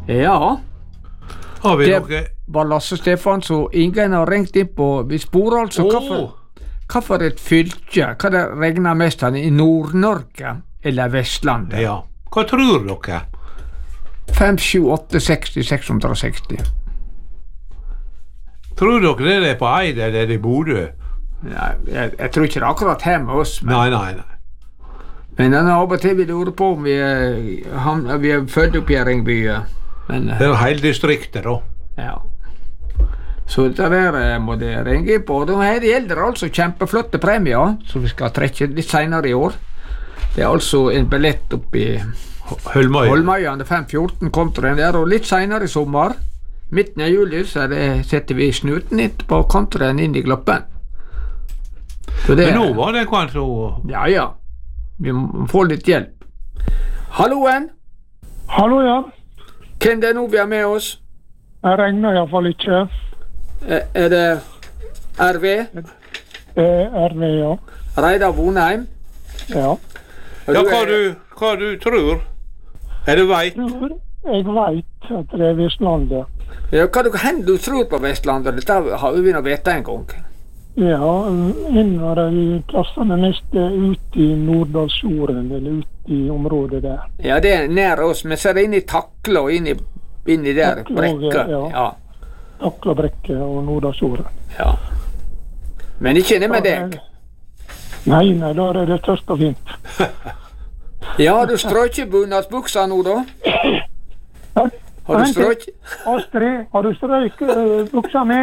Ja, Har vi det noe? var Lasse Stefans, og ingen har ringt inn på vi sporer altså hvorfor et fylke, hva det regner mest av i Nord-Norge eller Vestlandet? Ja. Hva tror dere? 5, 7, 8, 60, 660. Tror dere det er på Eid eller er det i Bodø? Nei, jeg tror ikke det er akkurat her med oss, Nei. men av og til vi lurer på om vi er født opp i Ringbyen. Men, Det er hele distriktet da. ja. Så det der må det ringe på. Her gjelder altså kjempeflotte premier, som vi skal trekke litt senere i år. Det er altså en billett opp i Holmøyane 514 kontra den der, og litt senere i sommer, midten av juli, så setter vi snuten inn på kontraen inn i Gloppen. Men nå var det kanskje... Ja. Vi må få litt hjelp. Halloen! Hallo, ja. Hvem det er nå vi har med oss? Jeg regner i hvert fall ikke. Er det RV? RV, ja. Reidar Vonheim? Ja. Ja, hva du tror? Er det veit? Jeg vet at det er Vestlandet. Ja, hva du tror på Vestlandet? Dette har vi nå vite en gang. Ja, en av de plassene mest ut i Nordalsfjorden, eller ut i området der. Ja, det er nær oss, men så er det inne i Takla og inni der brekka. Ja. Takla brekke og Nordalsfjorden. Ja. Men ikke ned med deg. Nei, der er det tørst og fint. Ja, du strøk bunadsbuksa nå da? Har du strøk? Astrid, har du strøk buksa mi?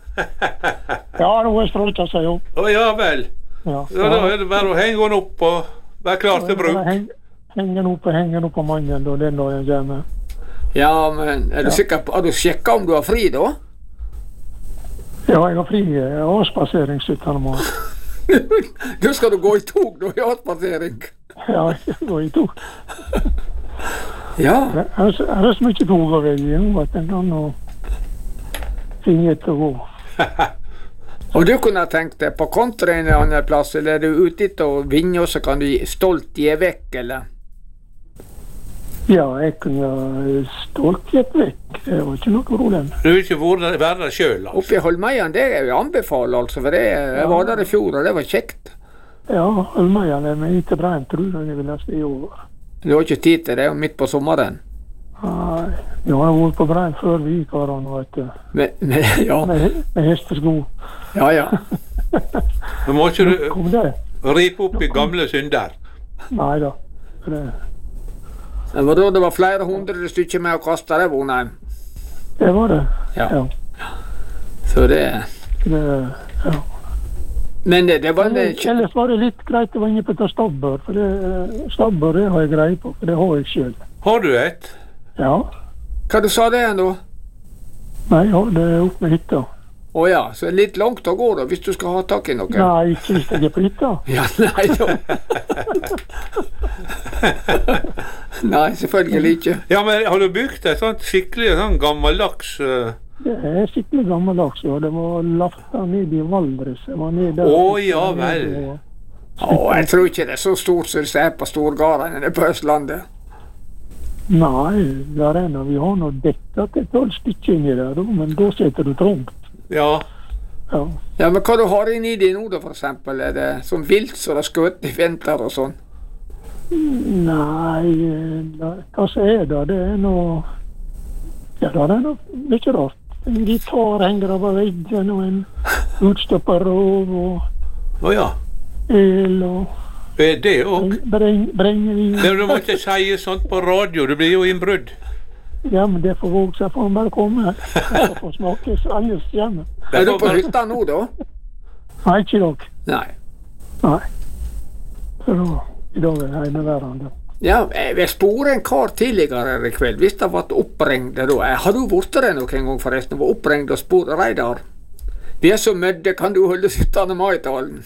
Ja, nå er strøket seg jo. Ja vel. Ja, da er det bare å henge den opp og være klar til bruk. Henge den opp på mannen, da, den da jeg kommer. Ja, men er du sikker på, har du sjekket om du har fri da? Ja, jeg har fri avspasering 17. mai. Da skal du gå i tog da, i avspasering? Ja, jeg går i tog. Ja. Er det så mye tog å velge nå, at en kan finne etter å gå. Og du kunne tenkt deg på kontra en annen plass, eller er du ute etter å vinne, og så kan du stolt gi vekk, eller? Ja, jeg kunne stolt gitt vekk. Det var ikke noe problem. Du vil ikke være der selv, altså? Oppe i Holmøyane, det er jo anbefalet, altså, for jeg var der i fjor, og det var kjekt. Ja, Holmøyane, men ikke Brein, tror jeg vil ha stå over. Du har ikke tid til det, midt på sommeren? Nei, jeg har vært på Brein før vi gikk her, vet du. Ja. Med hestesko. Ja. Men må ikke du ripe opp i gamle synder? Nei da. Det var da det var flere hundre stykker med å kaste det, Vonheim. Det var det, ja. Så det... Ja. Men det var en... Ellers var det litt greit å være inne på et stabbur, for stabbur har jeg greie på, for det har jeg selv. Har du et? Ja. Hva du sa det nå? Nei, jeg har det opp med hytta. Ja, så litt langt å gå da, hvis du skal ha tak i noe. Nei, ikke hvis jeg er på hytta. Ja, nei da. Nei, selvfølgelig ikke. Ja, men har du bygd et sånt skikkelig gammeldags... Det er skikkelig gammeldags, ja. Det var lafta ned i Valdres. Ja vel. Jeg tror ikke det er så stort som det er på Storgardene på Østlandet. Nei, der er vi har nå dekket til 12 stykker inni der, men da setter du trångt. Ja, men hva du har inni det nå da, for eksempel? Er det sånn vilt som det skjøt i vinter og sånn? Nei, hva så er det? Det er noe... Ja, det er noe mye rart. En gitar henger over veggen, og en utstoppet rov, og el, og det òg? Brennevin. Men du må ikke si sånt på radio, det blir jo innbrudd. Ja, men det får våge seg, får han bare komme. Jeg får smake alles hjemme. Er du på hytta nå da? Nei, ikke i dag. Nei. For i dag er jeg hjemmeværende. Ja, jeg sporet en kar tidligere i kveld, hvis det var oppringde da. Har du vært der noen gang forresten, var oppringd og sporet Reidar? Vi er så mødde, kan du holde 17. mai-talen?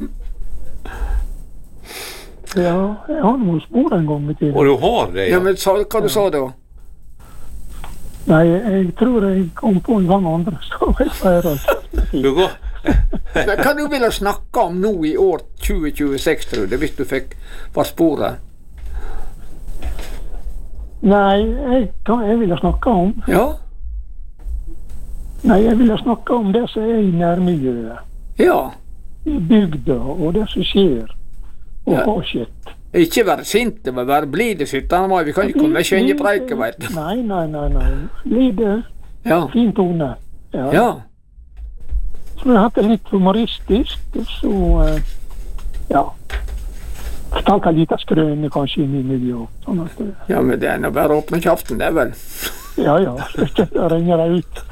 Ja, jeg har noen spor en gang med tiden. Og du har det, ja? Ja, men hva du sa da? Nei, jeg tror jeg kom på en gang andre, så jeg feirer. Du går? Men hva du ville snakke om nå i år 2026, tror du, hvis du fikk var sporet? Nei, jeg ville snakke om. Ja. Nei, jeg ville snakke om det som I nærmiljøet. Ja. I bygda, og det som skjer, og har skjedd. Ikke være sinte, men være blide 17. mai. Vi kan ikke komme med skjønnepreike, vet du. Nei. Blide, fin tone. Ja. Så vi har hatt det litt humoristisk, og så, fortalt en liten skrøne kanskje inn I miljøet. Sånn at, ja, men det nå bare å åpne kjaften, det vel. Ja, så ringer jeg ut.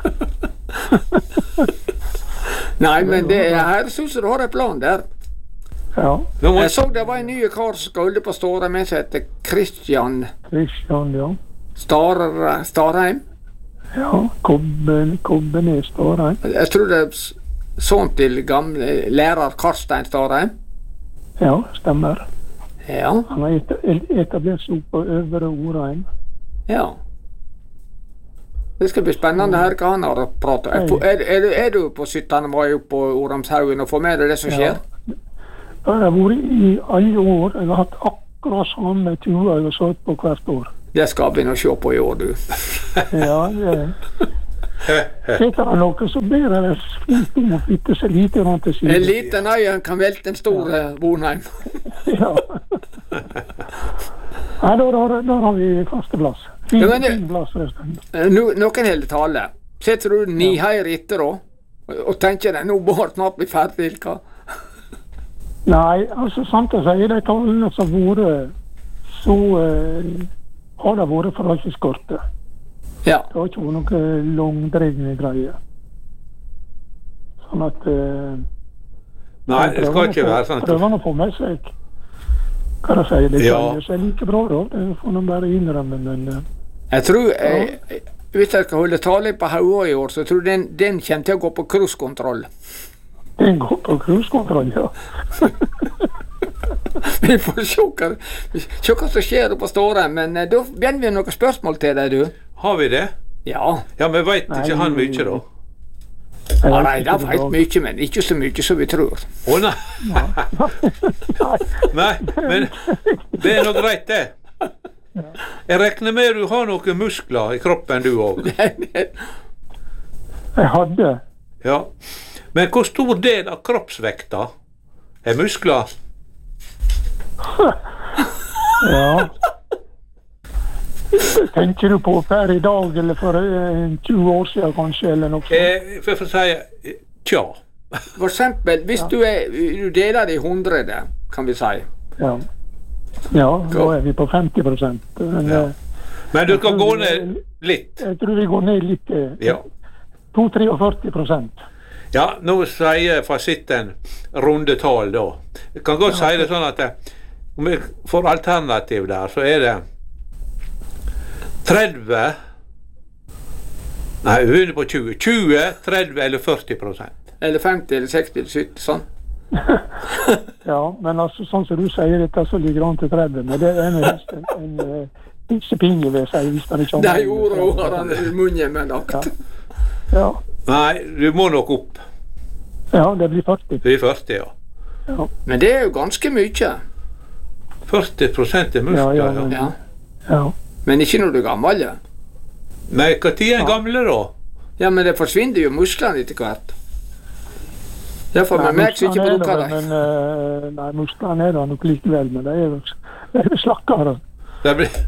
Nei, men det her synes jeg du har en plan der. Ja. Jeg så det var en ny kar som skal holde på Stårheim, som heter Christian, ja. Starheim. Ja, Kobbenes Starheim. Jeg tror det sånn til gamle lærer Karstein Starheim. Ja, stemmer. Ja. Han har etablert seg på Øvre Orheim. Ja. Det skal bli spennende her hva han har å prate om. Er du på 17. mai oppe på Orhamshaugen og får med deg det som skjer? Ja. Det har vært I alle år. Jeg har hatt akkurat samme turer jeg har satt på hvert år. Det skal vi nå se på I år, du. Ja, Setter han noe, så blir det fint om å flytte seg lite rundt til siden. En liten øyen kan velte en stor Bonheim. Ja. Nei, da har vi faste plass. Fin plass, forresten. Noen hele tale. Setter du Niheir etter da? Og tenker deg, nå må det snart bli ferdig, hva? Nei, altså sant å si, de talene som har vært, så har det vært forholdskorte. Ja. Det har ikke vært noen langdregne greier. Sånn at... Nei, det skal ikke være sånn. Prøver å få med seg, hva det sier, det gjør seg like bra da, det får de bare innrømme, men... Jeg tror, hvis jeg skal holde tale på Haua I år, så tror jeg den kommer til å gå på cruisekontroll. Den går på cruisekontroll, ja. Vi får se hva som skjer på Stårheim, men da begynner vi noen spørsmål til deg, du. Har vi det? Ja. Ja, men vet ikke han mye da? Nei, det vet mye, men ikke så mye som vi tror. Nei. Nei, men det noe greit det. Jeg regner med du har noen muskler I kroppen du også. Jeg hadde. Ja. Men hvor stor del av kroppsvekta muskler? Ja. Tenker du på per I dag, eller for 20 år siden kanskje, eller noe sånt? For å si, tja. For eksempel, hvis du deler det I 100, kan vi si. Ja, da vi på 50%. Men du kan gå ned litt? Jeg tror vi går ned litt. Ja. 2-43%. Ja, nå sier fasitten rundetal da. Jeg kan godt si det sånn at om vi får alternativ der, så det 30, nei, vi begynner på 20, 30 eller 40%. Eller 50, eller 60, eller 70, sånn. Ja, men altså, sånn som du sier dette, så ligger han til 30, men det mest en pissepinge ved seg, hvis han ikke har... Det ordet har han I munnen med lagt. Ja. Nei, du må nok opp. Ja, det blir 40. Det blir 40, ja. Men det jo ganske mye. 40% muskler, ja. Men ikke når du gammel, ja. Nei, hva tid gamle da? Ja, men det forsvinner jo musklene etter hvert. Derfor med meg så ikke bruker det. Nei, musklene det nok likevel, men det jo slakkere. Det blir...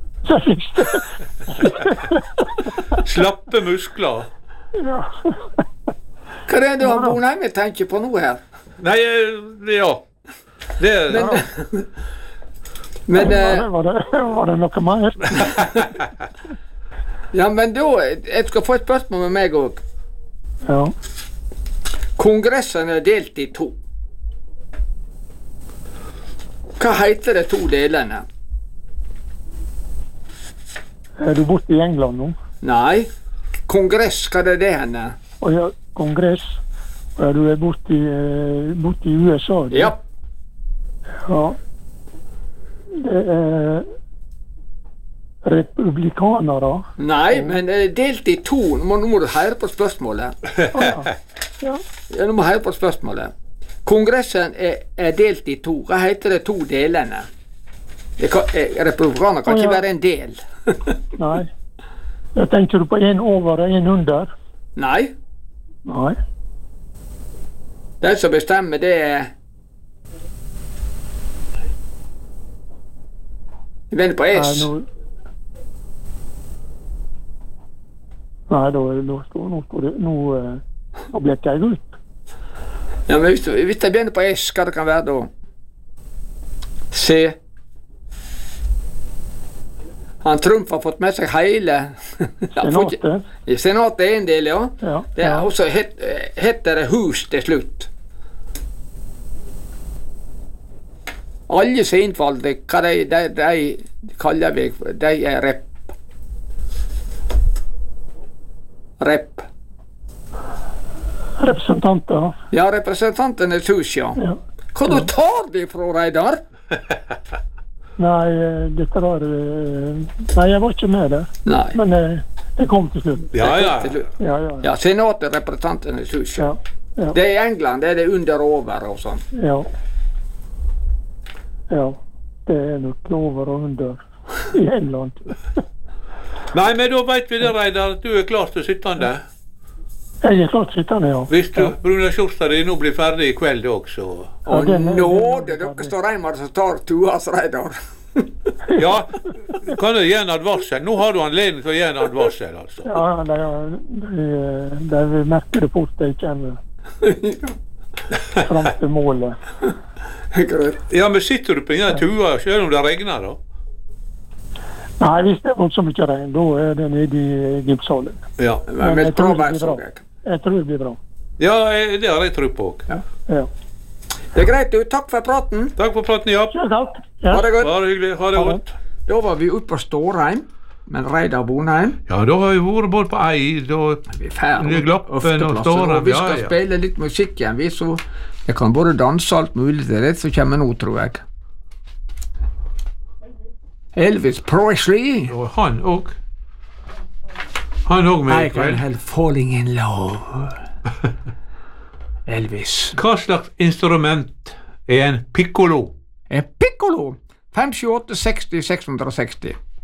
Slappe muskler. Ja. Hva det du har Bonheim tenker på nå her? Nei, ja. Det men var det noe mer? Ja, men da jeg skal få et spørsmål med meg også. Ja. Kongressen delt I 2. Hva heter det 2 delene? Du borte I England nå? Nei. Kongress, hva det henne? Ja, kongress. Ja, du borte I USA? Du? Ja. Ja. Det republikanere. Nei, men delt I 2. Nå må du høre på spørsmålet. Ja. Nå må du høre på spørsmålet. Kongressen delt I 2. Hva heter det 2 delene? Republikaner kan ikke være en del. Nei. Jeg tenker du på en over og en under? Nei. Nei. Den som bestemmer det Jeg vender på S. Nei, nå blekker jeg ut. Ja, men hvis jeg begynner på S, hva det kan være da? C. Han Trump har fått med seg hele Senatet. Senatet er en del, ja. Ja. Det er også heter det hus til slutt. Alle som innvalgte, hva de kaller vi, de er rep. Representanter. Ja, representantenes hus, ja. Hva du tar de fra, Reidar? Nei, dette var Nei, jeg var ikke med der. Nei. Men det kom til slutt. Ja. Senatet, representantenes hus. Ja. Det er i England, det er det under og over og sånn. Ja. Ja, det er nok over og under i England. Nei, men da vet vi det, Reidar. Du er klar til sittende. Jeg er klart sittende, ja. Hvis du brune skjorta di nå blir ferdig i kveld også. Og nåde, dere står hjemme som tar tuas, Reidar. Ja, kan du gi en advarsel? Nå har du anledning til å gi en advarsel, altså. Ja, de merker det fort de kommer fram til målet. Ja, men sitter du på en tua selv om det regner da? Nei, hvis det er voldsomt mye regn, da er det nede i gipshallen. Ja. Men jeg tror det blir bra. jeg. Jeg tror det blir bra. Ja, det har jeg tro på. Ja. Det er greit, du. Takk for praten. Takk for praten, ja. Ja, takk. Ja. Ha det godt. Bare hyggelig. Ha det godt. Da var vi oppe på Stårheim, men Reidar Bonheim. Ja, da har vi vært både på Eid og Vi er ferdig. Glappen og Stårheim. Vi skal spille litt musikk igjen, vi, så jeg kan både danse alt mulig til det som kommer nå, tror jeg. Elvis Presley. Og han òg. Han òg med I can help falling in love. Elvis. Hva slags instrument er en piccolo? En piccolo. 5, 7, 8, 60, 660.